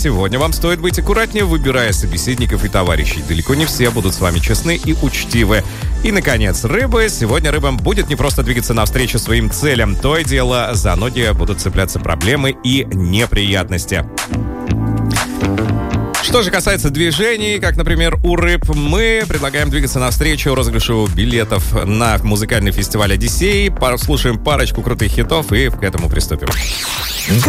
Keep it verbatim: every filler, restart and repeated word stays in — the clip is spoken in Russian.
Сегодня вам стоит быть аккуратнее, выбирая собеседников и товарищей. Далеко не все будут с вами честны и учтивы. И, наконец, рыбы. Сегодня рыбам будет не просто двигаться навстречу своим целям. То и дело, за ноги будут цепляться проблемы и неприятности. Что же касается движений, как, например, у рыб, мы предлагаем двигаться навстречу розыгрышу билетов на музыкальный фестиваль «Одиссей». Послушаем парочку крутых хитов и к этому приступим.